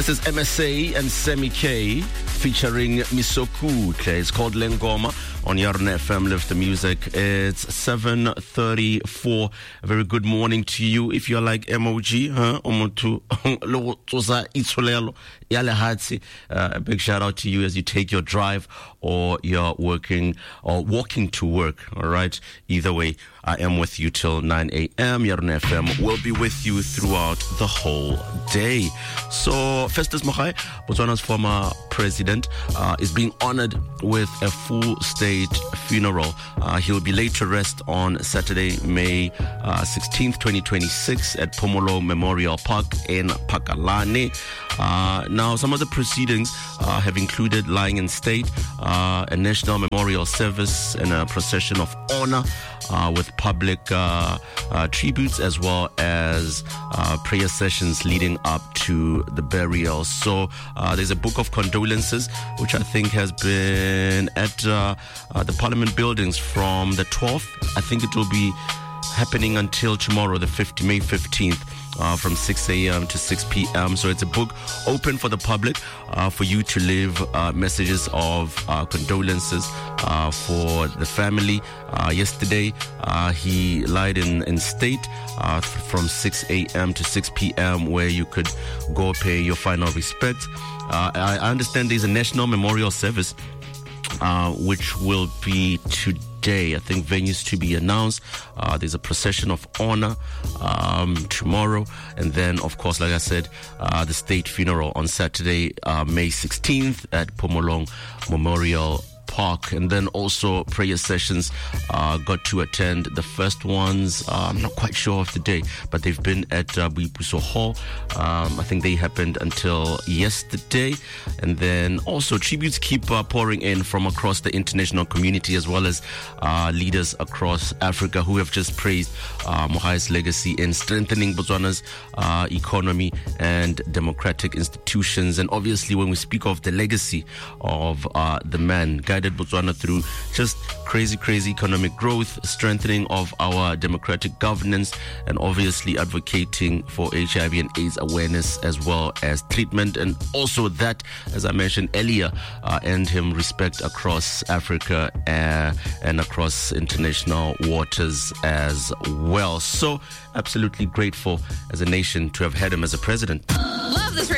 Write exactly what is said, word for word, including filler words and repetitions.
This is M S A and Semi K featuring Misokutle. It's called Lengoma on Yarn F M. Lift the music. It's seven thirty-four. A very good morning to you. If you're like M O G, huh? Uh, a big shout out to you as you take your drive or you're working or walking to work. All right. Either way, I am with you till nine a.m. Yarn F M will be with you throughout the whole day. So, Festus Mogae, Botswana's former president, uh, is being honored with a full state funeral. Uh, he'll be laid to rest on Saturday, May uh, sixteenth, twenty twenty-six at Phomolo Memorial Park in Pakalane. Uh, now, some of the proceedings uh, have included lying in state, uh, a national memorial service, and a procession of honor uh, with public uh, uh, tributes, as well as uh, prayer sessions leading up to the burial. So uh, there's a book of condolences, which I think has been at uh, uh, the Parliament buildings from the twelfth. I think it will be happening until tomorrow, the fifth, May fifteenth. Uh, from six a.m. to six p.m. So it's a book open for the public uh, for you to leave uh, messages of uh, condolences uh, for the family. Uh, yesterday, uh, he lied in, in state uh, from six a.m. to six p.m. where you could go pay your final respects. Uh, I understand there's a national memorial service uh, which will be today. I think venues to be announced. Uh, there's a procession of honor um, tomorrow. And then, of course, like I said, uh, the state funeral on Saturday, uh, May sixteenth at Phomolo Memorial Park. And then also prayer sessions. Uh, got to attend the first ones. Uh, I'm not quite sure of the day, but they've been at uh, Boipuso Hall. Um, I think they happened until yesterday. And then also tributes keep uh, pouring in from across the international community, as well as uh, leaders across Africa who have just praised uh, Mogae's legacy in strengthening Botswana's uh, economy and democratic institutions. And obviously, when we speak of the legacy of uh, the man, guided Botswana through just crazy, crazy economic growth, strengthening of our democratic governance, and obviously advocating for H I V and AIDS awareness as well as treatment. And also that, as I mentioned earlier, uh, earned him respect across Africa uh, and across international waters as well. So absolutely grateful as a nation to have had him as a president. Love this.